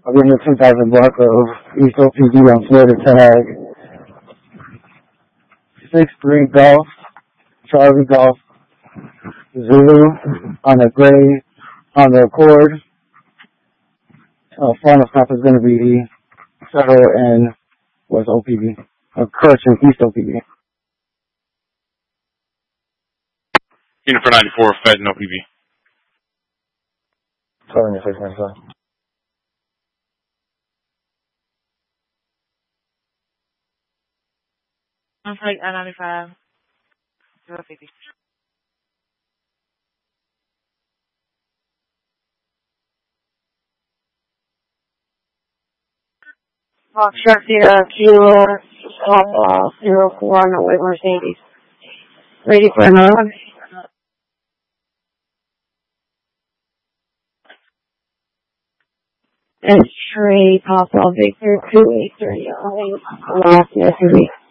I'll give him the 10,000 block of East OPD on Florida tag. 6-3 Golf, Charlie Golf, Zulu on the gray, on the Accord. Final stop is going to be Federal and West OPD. Correction, East OPD. Unit for 94, Fed, no PB. Sorry, 695. I'm flight I-95. 050. Foxtrot Kilo 04 on the white Mercedes. Ready for another one? And Trey Papa Victor 283. Last SUV.